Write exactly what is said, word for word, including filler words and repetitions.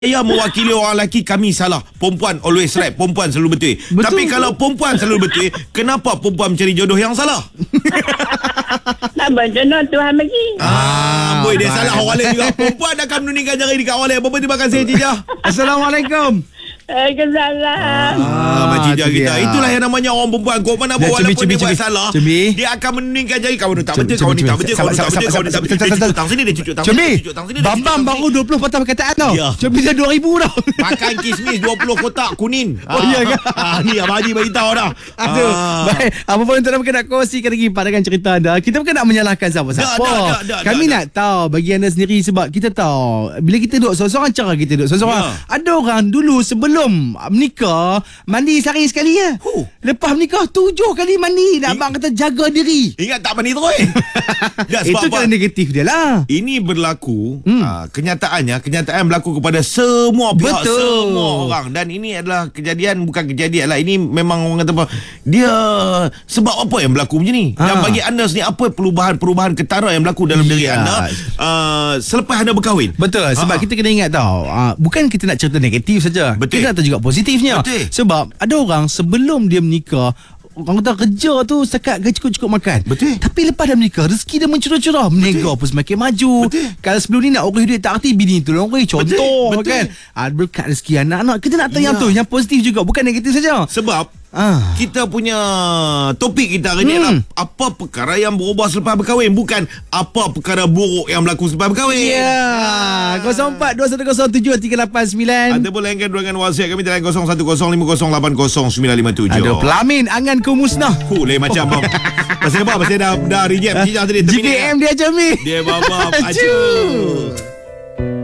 Saya mewakili orang lelaki, kami salah. Perempuan always right. Perempuan selalu betul. Betul. Tapi kalau perempuan selalu betul, kenapa perempuan mencari jodoh yang salah? Abang jodoh Tuhan bagi. Ah, boy, dia salah orang lain juga. Perempuan akan menuningkan jari dekat orang lain. Apa terima kasih Cija. Assalamualaikum. Waalaikumsalam. Ah, Mak Cija kita. Itulah yang namanya orang perempuan. Kau mana Dah, walaupun cumi, dia cumi, buat cumi. salah, Cumi. dia akan menuningkan jari. Kawan ni tak Cumi, betul, cumi, kawan ni tak cumi. betul, Sabar, kawan ni tak sabar, betul, kawan ni tak sabar, betul. sabar, Dia sabar, cucuk tang sini, dia cucuk tang sini, Cumi, dia cucuk tang sini, dia cucuk Bambang tang baru sini. dua puluh patah perkataan tau. Ya. Cumi dah dua ribu tau. Makan kismis dua puluh kotak kunin. Oh, iya ke? Ah, ni Abang Haji beritahu dah. Aduh, Ah. baik. Apa pun tuan bukan nak kongsikan lagi pandangan cerita anda. Kita bukan nak menyalahkan siapa-siapa. Tak, tak, tak, tak, Kami tak, nak tahu bagi anda sendiri sebab kita tahu bila kita duduk seorang-seorang cara kita duduk seorang-seorang. Ya. Ada orang dulu sebelum menikah mandi sehari sekali ya. Huh. Lepas menikah tujuh kali mandi. Nak I- abang kata jaga diri. Ingat tak mandi terus? Ya, sebab Itu apa? kan negatif dia lah. Ini berlaku, Hmm. uh, kenyataannya, kenyataan berlaku kepada semua pihak, Betul. semua orang. Dan ini adalah kejadian, bukan kejadian lah. Ini memang orang kata apa, dia sebab apa yang berlaku macam ni. Ha. Dan bagi anda sendiri, apa perubahan-perubahan ketara yang berlaku dalam diri Ya. anda uh, selepas anda berkahwin? Betul. Sebab Ha. kita kena ingat tau, uh, bukan kita nak cerita negatif saja. Betul. Kita nak tahu juga positifnya. Betul. Sebab ada orang sebelum dia menikah, orang kata kerja tu setakat gaji cukup-cukup makan. Betul. Tapi lepas dah menikah, rezeki dia mencurah-curah. Menega pun semakin maju. Betul. Kalau sebelum ni nak urus duit tak arti, bini tolong urus. Contoh Betul. kan. Ah, berkat rezeki anak-anak. Kita nak tahu Ya. yang tu, yang positif juga. Bukan negatif saja. Sebab Ah. kita punya topik kita hari ni Hmm. adalah apa perkara yang berubah selepas berkahwin, bukan apa perkara buruk yang berlaku selepas berkahwin. Ya. kosong empat dua satu kosong tujuh tiga lapan sembilan. Anda boleh layankan ruangan WhatsApp kami dalam kosong satu kosong lima kosong lapan kosong sembilan lima tujuh. Ada pelamin anganku musnah. Huh, lain macam bang. Pasal apa? Pasal dah dah reject Cija tadi. G P M dia macam ni. Dia babak. Acuh. Acuh.